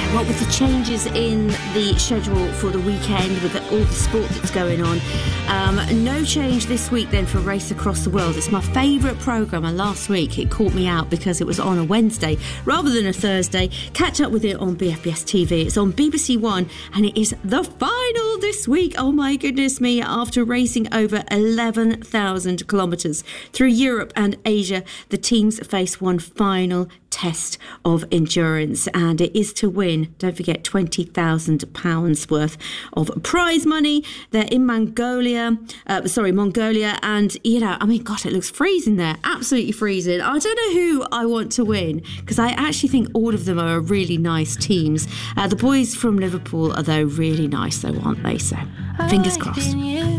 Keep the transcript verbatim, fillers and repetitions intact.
Well, with the changes in the schedule for the weekend, with the, all the sport that's going on, um, no change this week then for Race Across the World. It's my favourite programme, and last week it caught me out because it was on a Wednesday rather than a Thursday. Catch up with it on B F B S T V. It's on B B C One, and it is the final this week. Oh my goodness me, after racing over eleven thousand kilometres through Europe and Asia, the teams face one final test of endurance, and it is to win, don't forget, twenty thousand pounds worth of prize money. They're in Mongolia, uh, sorry, Mongolia, and, you know, I mean, gosh, it looks freezing there, absolutely freezing. I don't know who I want to win, because I actually think all of them are really nice teams. Uh, the boys from Liverpool are, though, really nice, though, aren't they? So, fingers crossed.